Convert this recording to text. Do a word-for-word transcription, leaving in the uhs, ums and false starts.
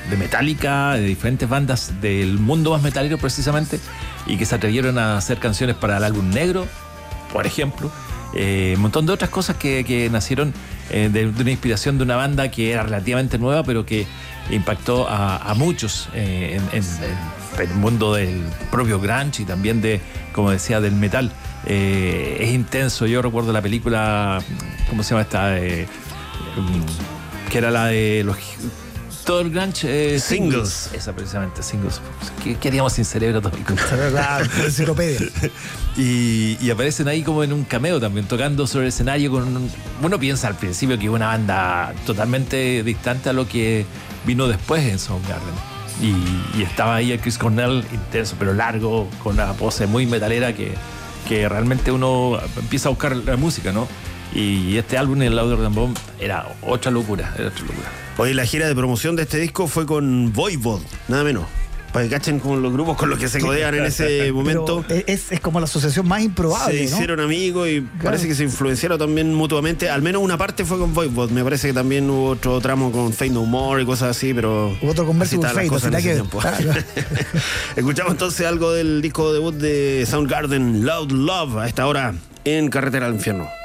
de Metallica, de diferentes bandas del mundo más metalero precisamente, y que se atrevieron a hacer canciones para el álbum negro, por ejemplo. Eh, un montón de otras cosas que, que nacieron eh, de, de una inspiración de una banda que era relativamente nueva, pero que impactó a, a muchos eh, en, en, en el mundo del propio grunge y también de, como decía, del metal. Eh, es intenso. Yo recuerdo la película, ¿cómo se llama esta? Eh, que era la de los todo el grunge eh, Singles. singles. Esa precisamente, Singles. ¿Qué, qué haríamos sin cerebro atómico? Enciclopedia. Y, y aparecen ahí como en un cameo también, tocando sobre el escenario con un, uno piensa al principio que es una banda totalmente distante a lo que vino después en Soundgarden. Y, y estaba ahí el Chris Cornell, intenso pero largo, con una pose muy metalera que, que realmente uno empieza a buscar la música, ¿no? Y este álbum, el Louder Than Bomb, era otra locura, era otra locura. Hoy la gira de promoción de este disco fue con Voivod, nada menos. Para que cachen con los grupos con los que se codean en ese momento. Pero es, es como la asociación más improbable, Se ¿no? hicieron amigos y Claro. parece que se influenciaron también mutuamente. Al menos una parte fue con Voivod. Me parece que también hubo otro tramo con Faith No More y cosas así, pero Hubo otro con así Mercyful estaban las Fate, cosas así en que- ese tiempo. Escuchamos entonces algo del disco debut de Soundgarden, Loud Love, a esta hora en Carretera al Infierno.